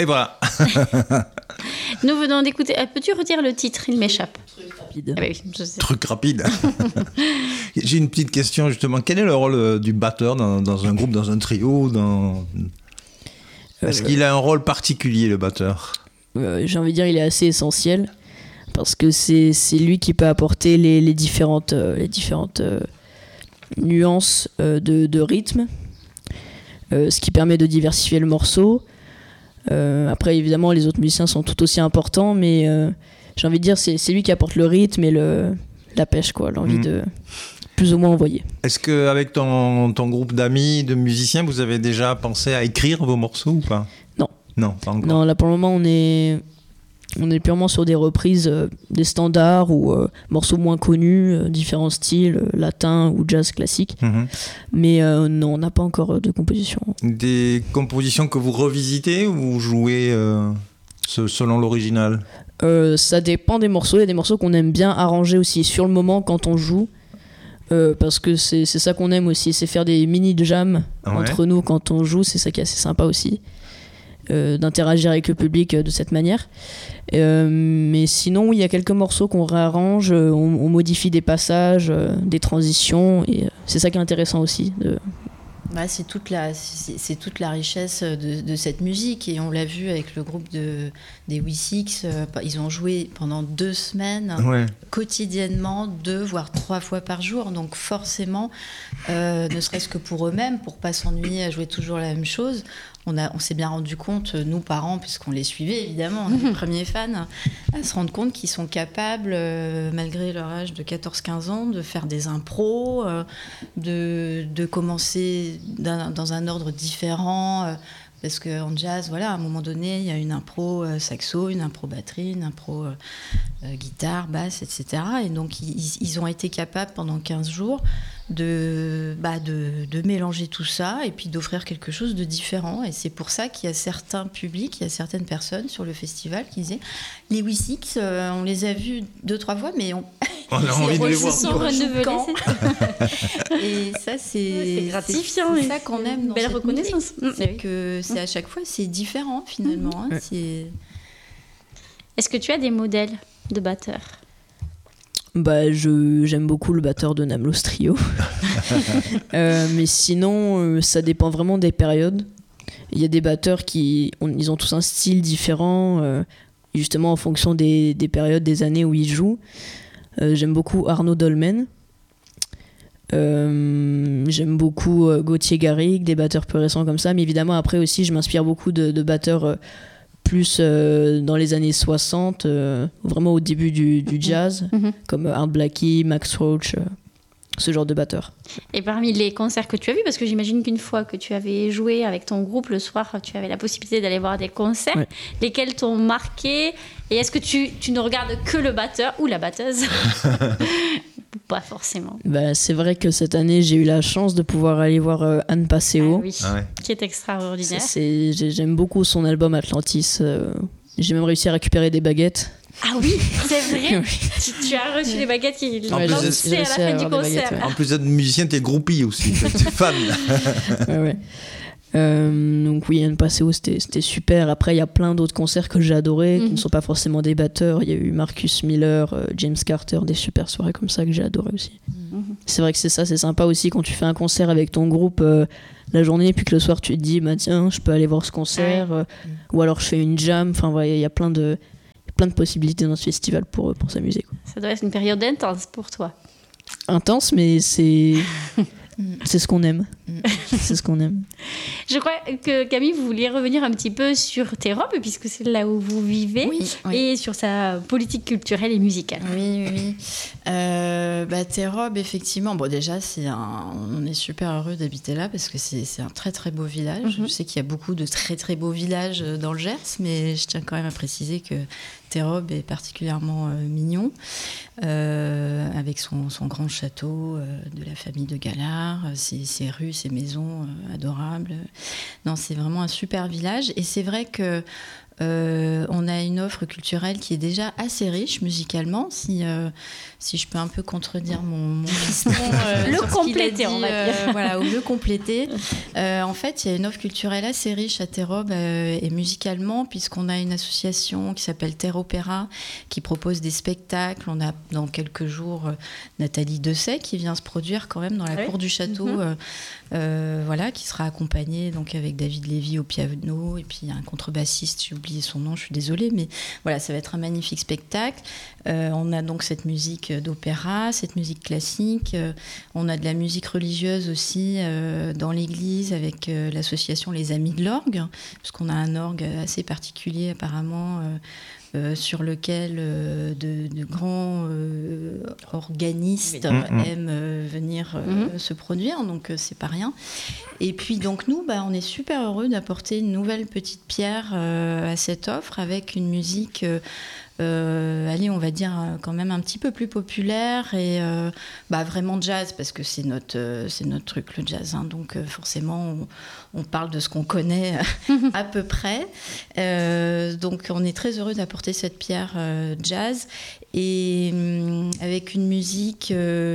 Et voilà. Nous venons d'écouter. Peux-tu redire le titre? Il m'échappe. Truc rapide. Ah bah oui, je sais. Truc rapide. J'ai une petite question justement. Quel est le rôle du batteur dans un groupe, dans un trio Est-ce qu'il a un rôle particulier, le batteur? J'ai envie de dire il est assez essentiel parce que c'est lui qui peut apporter les différentes nuances de rythme, ce qui permet de diversifier le morceau. Après évidemment les autres musiciens sont tout aussi importants, mais j'ai envie de dire c'est lui qui apporte le rythme et la pêche, quoi, l'envie de plus ou moins envoyer. Est-ce qu'avec ton groupe d'amis, de musiciens, vous avez déjà pensé à écrire vos morceaux ou pas? Non, pas encore. Non, là pour le moment on est purement sur des reprises des standards ou morceaux moins connus, différents styles, latin ou jazz classique. Mais non, on n'a pas encore de composition. Des compositions que vous revisitez ou vous jouez selon l'original? Ça dépend des morceaux. Il y a des morceaux qu'on aime bien arranger aussi sur le moment quand on joue. Parce que c'est ça qu'on aime aussi, c'est faire des mini jams entre nous quand on joue. C'est ça qui est assez sympa aussi. D'interagir avec le public de cette manière, mais sinon il y a quelques morceaux qu'on réarrange, on modifie des passages, des transitions, et c'est ça qui est intéressant aussi c'est toute la richesse de cette musique, et on l'a vu avec le groupe des We-Six. Ils ont joué pendant 2 semaines quotidiennement, 2 voire 3 fois par jour, donc forcément ne serait-ce que pour eux-mêmes, pour pas s'ennuyer à jouer toujours la même chose. On s'est bien rendu compte, nous parents, puisqu'on les suivait évidemment, on est les premiers fans, à se rendre compte qu'ils sont capables, malgré leur âge de 14-15 ans, de faire des impros, de commencer dans un ordre différent. Parce qu'en jazz, voilà, à un moment donné, il y a une impro saxo, une impro batterie, une impro guitare, basse, etc. Et donc, ils ont été capables pendant 15 jours de mélanger tout ça et puis d'offrir quelque chose de différent. Et c'est pour ça qu'il y a certains publics, il y a certaines personnes sur le festival qui disaient « Les We-Six, on les a vus 2-3 fois, mais on a envie de les voir. Ils sont renouvelés. Et ça, c'est gratifiant. C'est ça qu'on aime dans belle cette reconnaissance. musique. C'est que c'est à chaque fois, c'est différent finalement. Est-ce que tu as des modèles de batteurs? J'aime beaucoup le batteur de Namlos Trio. Mais sinon, ça dépend vraiment des périodes. Il y a des batteurs ils ont tous un style différent, justement en fonction des périodes, des années où ils jouent. J'aime beaucoup Arnaud Dolmen. J'aime beaucoup Gauthier Garrigue, des batteurs plus récents comme ça. Mais évidemment, après aussi, je m'inspire beaucoup de batteurs plus dans les années 60, vraiment au début du jazz, comme Art Blakey, Max Roach, ce genre de batteurs. Et parmi les concerts que tu as vus, parce que j'imagine qu'une fois que tu avais joué avec ton groupe le soir, tu avais la possibilité d'aller voir des concerts, lesquels t'ont marqué? Et est-ce que tu ne regardes que le batteur ou la batteuse? Pas forcément. C'est vrai que cette année, j'ai eu la chance de pouvoir aller voir Anne Passeo, qui est extraordinaire. J'aime beaucoup son album Atlantis. J'ai même réussi à récupérer des baguettes. Ah oui, c'est vrai. Tu as reçu les baguettes qui l'ont lancé à la fin du concert. En plus d'être musicien, t'es groupie aussi, t'es fan. Donc oui, Anne Passeo, c'était super. Après, il y a plein d'autres concerts que j'ai adorés, qui ne sont pas forcément des batteurs. Il y a eu Marcus Miller, James Carter, des super soirées comme ça que j'ai adoré aussi. C'est vrai que c'est sympa aussi quand tu fais un concert avec ton groupe la journée, puis que le soir tu te dis tiens, je peux aller voir ce concert, ou alors je fais une jam. Enfin il y a plein de possibilités dans ce festival pour s'amuser, quoi. Ça doit être une période intense pour toi. Intense, mais c'est ce qu'on aime. C'est ce qu'on aime. Je crois que Camille, vous vouliez revenir un petit peu sur Terrob, puisque c'est là où vous vivez, et sur sa politique culturelle et musicale. Oui. Terrob, effectivement, déjà, on est super heureux d'habiter là, parce que c'est un très très beau village. Je sais qu'il y a beaucoup de très très beaux villages dans le Gers, mais je tiens quand même à préciser que Terrob est particulièrement mignon, avec son grand château de la famille de Galard, ses rues, ses maisons adorables. Non, c'est vraiment un super village. Et c'est vrai que On a une offre culturelle qui est déjà assez riche musicalement, si je peux un peu contredire mon fiston. Le compléter, on va dire. Voilà, ou le compléter. En fait, il y a une offre culturelle assez riche à Terrob et musicalement, puisqu'on a une association qui s'appelle Terre Opéra, qui propose des spectacles. On a dans quelques jours Nathalie Dessay qui vient se produire quand même dans la cour du château, voilà, qui sera accompagnée donc avec David Lévy au piano et puis un contrebassiste, j'ai oublié son nom, je suis désolée, mais voilà, ça va être un magnifique spectacle. On a donc cette musique d'opéra, cette musique classique. On a de la musique religieuse aussi dans l'église avec l'association Les Amis de l'Orgue, parce qu'on a un orgue assez particulier apparemment, sur lequel de grands organistes aiment venir se produire, donc c'est pas rien. Et puis donc nous, on est super heureux d'apporter une nouvelle petite pierre à cette offre avec une musique allez, on va dire quand même un petit peu plus populaire et vraiment jazz, parce que c'est notre truc, le jazz, hein. Donc forcément on parle de ce qu'on connaît à peu près, donc on est très heureux d'apporter cette pierre jazz et avec une musique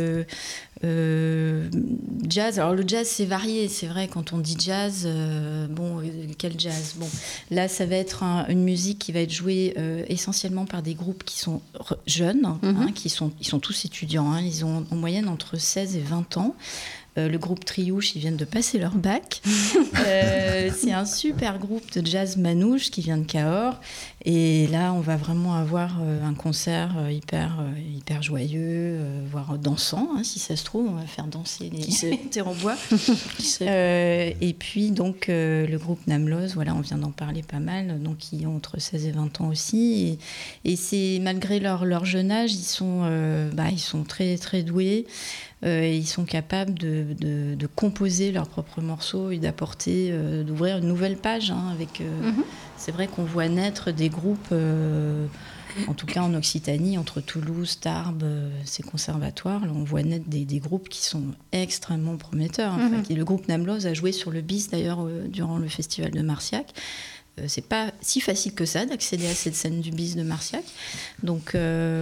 jazz. Alors le jazz c'est varié, c'est vrai, quand on dit jazz, quel jazz? Bon, là ça va être une musique qui va être jouée essentiellement par des groupes qui sont jeunes, ils sont tous étudiants, hein, ils ont en moyenne entre 16 et 20 ans. Le groupe Triouche, ils viennent de passer leur bac. C'est un super groupe de jazz manouche qui vient de Cahors. Et là, on va vraiment avoir un concert hyper joyeux, voire dansant, hein, si ça se trouve. On va faire danser les Terrobois. Et puis, donc, le groupe Namloz, voilà, on vient d'en parler pas mal, donc qui ont entre 16 et 20 ans aussi. Et c'est, malgré leur jeune âge, ils sont très, très doués. Ils sont capables de composer leurs propres morceaux et d'ouvrir une nouvelle page, hein, avec c'est vrai qu'on voit naître des groupes en tout cas en Occitanie, entre Toulouse, Tarbes, ces conservatoires, là, on voit naître des groupes qui sont extrêmement prometteurs, en fait. Et le groupe Namloz a joué sur le bis d'ailleurs durant le festival de Marciac. C'est pas si facile que ça d'accéder à cette scène du bis de Marciac, donc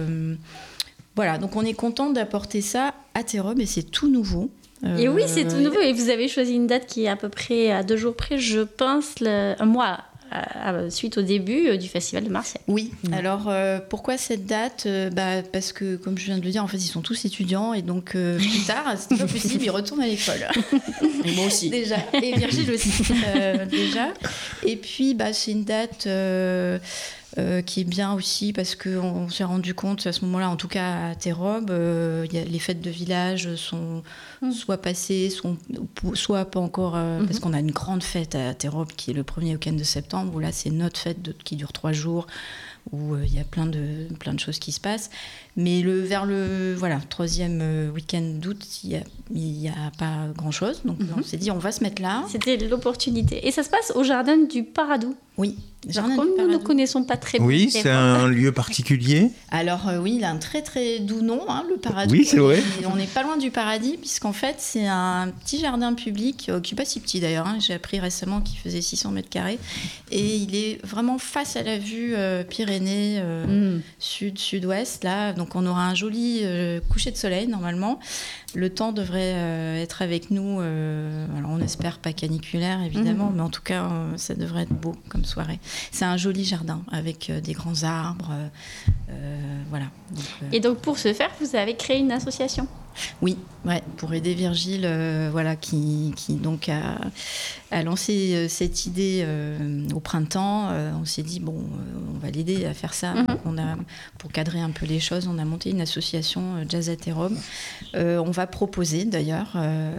voilà, donc on est content d'apporter ça à Terrob et c'est tout nouveau. Et oui, c'est tout nouveau. Et vous avez choisi une date qui est à peu près à 2 jours près, je pense, un mois suite au début du festival de Marciac. Oui, alors pourquoi cette date? Parce que, comme je viens de le dire, en fait, ils sont tous étudiants et donc plus tard, c'est pas possible, ils retournent à l'école. Et moi aussi. Déjà, et Virgile aussi, déjà. Et puis, c'est une date... qui est bien aussi parce qu'on s'est rendu compte à ce moment-là, en tout cas à Terrob, les fêtes de village sont soit passées, soit pas encore, parce qu'on a une grande fête à Terrob qui est le premier week-end de septembre, où là c'est notre fête qui dure 3 jours, où il y a plein de choses qui se passent. Mais vers le 3e week-end d'août, il n'y a pas grand-chose. Donc on s'est dit, on va se mettre là. C'était l'opportunité. Et ça se passe au jardin du Paradou. Oui. Comme nous ne connaissons pas très bien. Oui, c'est un lieu particulier. Alors oui, il a un très très doux nom, hein, le Paradou. Oui, c'est vrai. On n'est pas loin du paradis, puisqu'en fait, c'est un petit jardin public, qui n'est pas si petit d'ailleurs, hein, j'ai appris récemment qu'il faisait 600 mètres carrés. Et il est vraiment face à la vue Pyrénées, sud-sud-ouest, là. Donc on aura un joli coucher de soleil, normalement. Le temps devrait être avec nous, alors on espère pas caniculaire évidemment, mais en tout cas ça devrait être beau comme soirée. C'est un joli jardin avec des grands arbres, voilà. Et donc pour ce faire, vous avez créé une association? Oui, ouais, pour aider Virgile, qui donc a lancé cette idée au printemps. On s'est dit on va l'aider à faire ça. Donc pour cadrer un peu les choses, on a monté une association Jazz à Terrob. On va proposer d'ailleurs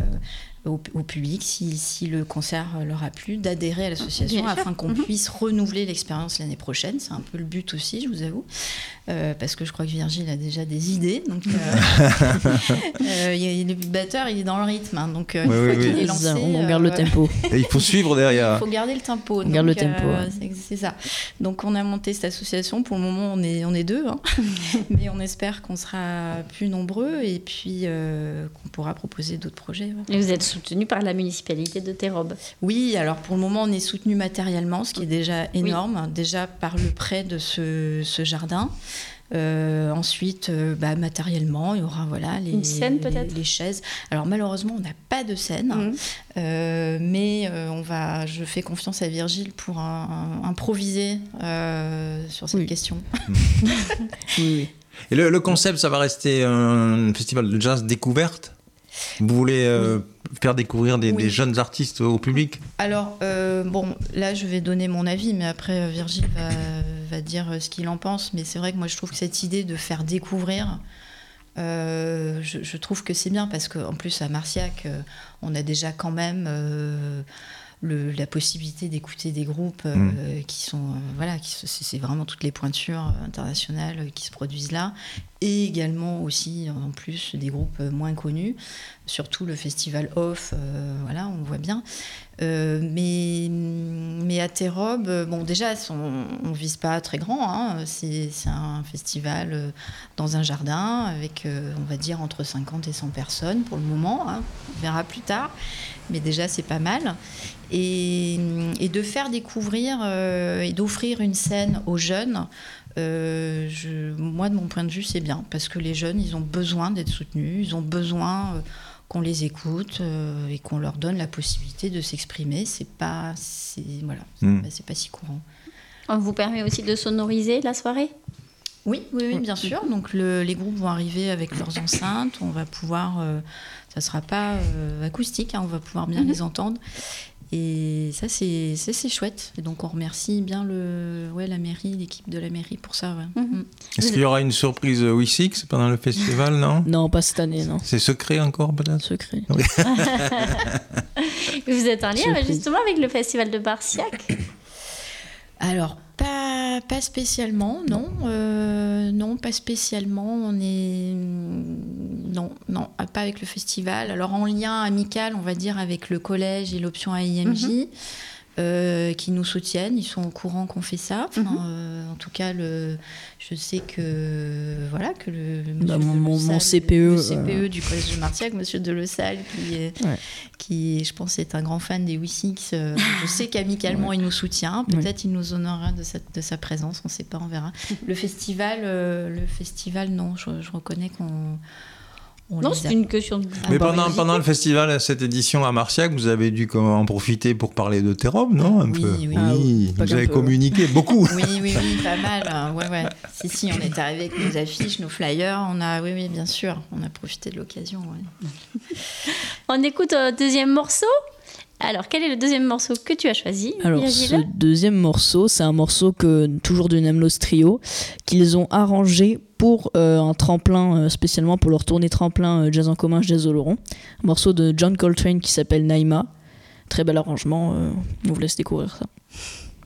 au public, si le concert leur a plu, d'adhérer à l'association afin qu'on puisse renouveler l'expérience l'année prochaine. C'est un peu le but aussi, je vous avoue, parce que je crois que Virgile a déjà des idées. Donc, le batteur, il est dans le rythme, hein, donc une fois qu'il est lancé, on garde le tempo. Et il faut suivre derrière. Il faut garder le tempo. On garde le tempo. C'est ça. Donc on a monté cette association. Pour le moment, on est 2, hein. Mais on espère qu'on sera plus nombreux et puis qu'on pourra proposer d'autres projets. Ouais. Et vous êtes soutenu par la municipalité de Terrobes. Oui, alors pour le moment, on est soutenu matériellement, ce qui est déjà énorme, déjà par le prêt de ce jardin. Ensuite, matériellement, il y aura une scène peut-être, les chaises. Alors malheureusement, on n'a pas de scène, mais je fais confiance à Virgile pour improviser sur cette question. Oui. Et le concept, ça va rester un festival de jazz découverte. Vous voulez faire découvrir des jeunes artistes au public ? Alors, là, je vais donner mon avis, mais après, Virgile va dire ce qu'il en pense. Mais c'est vrai que moi, je trouve que cette idée de faire découvrir, je trouve que c'est bien, parce qu'en plus, à Marciac, on a déjà quand même la possibilité d'écouter des groupes qui sont... c'est vraiment toutes les pointures internationales qui se produisent là. Et également aussi, en plus, des groupes moins connus. Surtout le festival Off, on voit bien. Mais à Terrobes, déjà, on ne vise pas très grand. Hein. C'est un festival dans un jardin avec, on va dire, entre 50 et 100 personnes pour le moment. Hein. On verra plus tard. Mais déjà, c'est pas mal. Et de faire découvrir et d'offrir une scène aux jeunes, moi, de mon point de vue, c'est bien. Parce que les jeunes, ils ont besoin d'être soutenus. Ils ont besoin... qu'on les écoute et qu'on leur donne la possibilité de s'exprimer. C'est pas si courant. On vous permet aussi de sonoriser la soirée ? Oui, bien sûr. Donc les groupes vont arriver avec leurs enceintes. On va pouvoir, ça sera pas acoustique, hein, on va pouvoir bien les entendre. Et ça, c'est chouette. Et donc, on remercie bien la mairie, l'équipe de la mairie pour ça. Ouais. Est-ce qu'il y aura une surprise Wi6 pendant le festival, non ? Non, pas cette année, non. C'est secret encore, peut-être ? Secret. Oui. Vous êtes en lien justement avec le festival de Marciac ? Alors, pas spécialement, non. Non, pas spécialement. On est... Non, pas avec le festival. Alors, en lien amical, on va dire, avec le collège et l'option AIMJ, qui nous soutiennent. Ils sont au courant qu'on fait ça. En tout cas, je sais que mon CPE, le CPE du collège de Marciac, monsieur Delessalle, qui je pense est un grand fan des Wissix. Je sais qu'amicalement il nous soutient. Peut-être il nous honorera de sa présence. On ne sait pas, on verra. Le festival, non, je reconnais qu'on... Non, c'est une question de... Mais pendant le festival, cette édition à Marciac, vous avez dû en profiter pour parler de Terrobes, non ? Oui. Vous avez communiqué beaucoup. Oui, pas mal. Ouais. Si, on est arrivé avec nos affiches, nos flyers. Oui, bien sûr. On a profité de l'occasion. Ouais. On écoute un deuxième morceau. Alors, quel est le deuxième morceau que tu as choisi ? Alors, ce deuxième morceau, c'est un morceau toujours de Namlos Trio, qu'ils ont arrangé pour un tremplin, spécialement pour leur tournée tremplin Jazz en commun, Jazz Oloron. Un morceau de John Coltrane qui s'appelle Naïma. Très bel arrangement, on vous laisse découvrir ça.